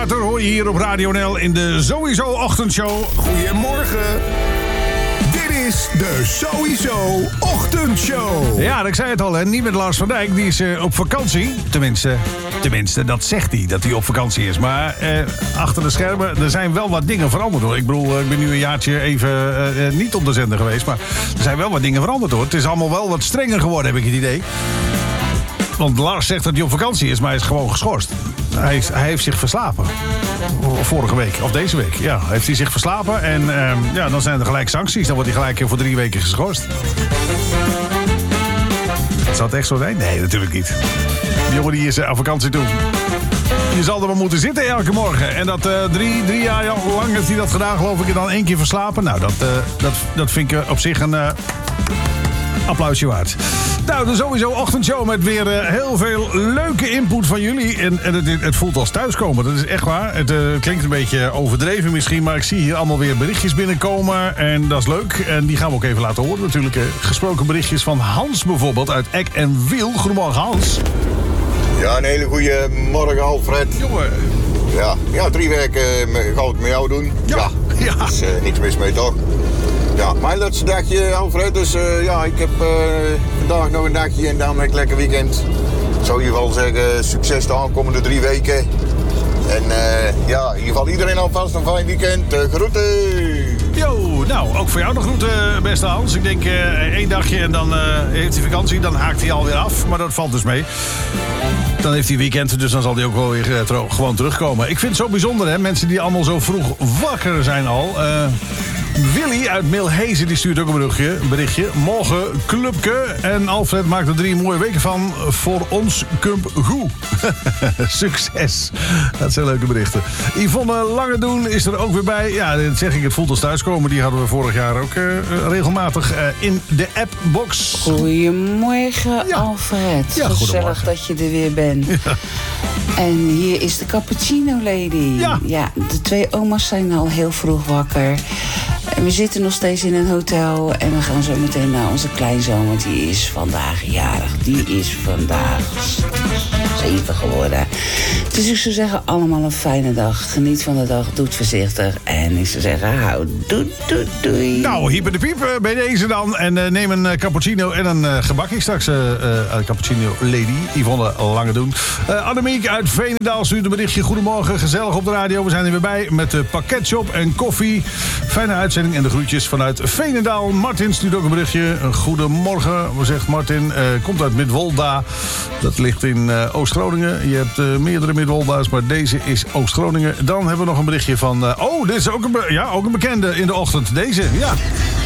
presentator hoor je hier op Radio NL in de Sowieso Ochtendshow. Goedemorgen. Dit is de Sowieso Ochtendshow. Ja, ik zei het al, hè. Niet met Lars van Dijk. Die is op vakantie. Tenminste, dat zegt hij, dat hij op vakantie is. Maar achter de schermen, er zijn wel wat dingen veranderd, hoor. Ik bedoel, ik ben nu een jaartje even niet op de zender geweest. Maar er zijn wel wat dingen veranderd, hoor. Het is allemaal wel wat strenger geworden, heb ik het idee. Want Lars zegt dat hij op vakantie is, maar hij is gewoon geschorst. Hij heeft zich verslapen. Vorige week, of deze week. Ja, heeft hij zich verslapen. En dan zijn er gelijk sancties. Dan wordt hij gelijk voor 3 weken geschorst. Zou het echt zo zijn? Nee, natuurlijk niet. Die jongen die is aan vakantie toe. Je zal er maar moeten zitten elke morgen. En dat 3 jaar lang heeft hij dat gedaan, geloof ik. En dan 1 keer verslapen. Nou, dat vind ik op zich een applausje waard. Nou, de Sowieso Ochtendshow met weer heel veel leuke input van jullie. En het voelt als thuiskomen, dat is echt waar. Het klinkt een beetje overdreven misschien, maar ik zie hier allemaal weer berichtjes binnenkomen. En dat is leuk. En die gaan we ook even laten horen natuurlijk. Gesproken berichtjes van Hans bijvoorbeeld uit Eck en Wiel. Goedemorgen, Hans. Ja, een hele goede morgen, Alfred. Jongen. Ja, 3 weken ga ik met jou doen. Ja. Er is niks mis mee, toch? Ja, mijn laatste dagje, Alfred. Dus ik heb vandaag nog een dagje en dan een lekker weekend. Ik zou in ieder geval zeggen, succes de aankomende 3 weken. En in ieder geval iedereen alvast een fijn weekend. Groeten! Yo, nou, ook voor jou de groeten, beste Hans. Ik denk 1 dagje en dan heeft hij vakantie. Dan haakt hij alweer af, maar dat valt dus mee. Dan heeft hij weekend, dus dan zal hij ook wel weer gewoon terugkomen. Ik vind het zo bijzonder, hè. Mensen die allemaal zo vroeg wakker zijn al. Willy uit Milhezen die stuurt ook een berichtje. Morgen clubke en Alfred maakt er 3 mooie weken van voor ons Kump Goed. Succes. Dat zijn leuke berichten. Yvonne Langedoen is er ook weer bij. Ja, dat zeg ik, het voelt als thuiskomen. Die hadden we vorig jaar ook regelmatig in de appbox. Goedemorgen, Alfred. Ja, gezellig dat je er weer bent. Ja. En hier is de Cappuccino Lady. Ja, de 2 oma's zijn al heel vroeg wakker. En we zitten nog steeds in een hotel. En we gaan zo meteen naar onze kleinzoon. Want die is vandaag jarig. Die is vandaag 7 geworden. Dus ik zou zeggen, allemaal een fijne dag. Geniet van de dag, doe het voorzichtig. En ik zou zeggen, doei. Nou, hyper de piep bij deze dan. En neem een cappuccino en een gebakje straks. Cappuccino Lady, Yvonne Langedoen. Annemiek uit Veenendaal stuurt een berichtje. Goedemorgen, gezellig op de radio. We zijn er weer bij met de pakketshop en koffie. Fijne uitzending en de groetjes vanuit Veenendaal. Martin stuurt ook een berichtje. Goedemorgen, zegt Martin. Komt uit Midwolda. Dat ligt in Oost-Groningen. Je hebt meerdere Midwolda's, maar deze is Oost-Groningen. Dan hebben we nog een berichtje van... dit is ook ook een bekende in de ochtend. Deze, ja.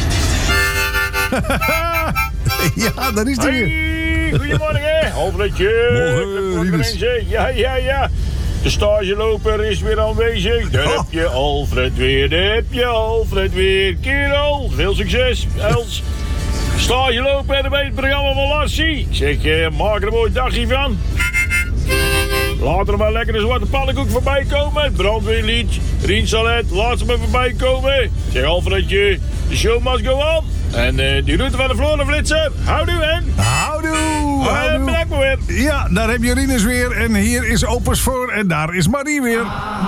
Ja, daar is hij weer. Hey, goedemorgen, Alfredje. Morgen, mensen. Ja. De stageloper is weer aanwezig. Daar heb je Alfred weer. Kerel, veel succes, Els. Stageloper bij het programma van Lassie. Ik zeg, maak er een mooi dagje van. Laat er maar lekker een zwarte pannenkoek voorbij komen. Brandweerlied, Rien Salet, laat ze maar voorbij komen. Ik zeg, Alfredje, de show must go on. En die route van de Florenflitser. Houdoe, en. Houdoe. Bedankt maar weer. Ja, daar heb je Rinus weer. En hier is Opus voor. En daar is Marie weer.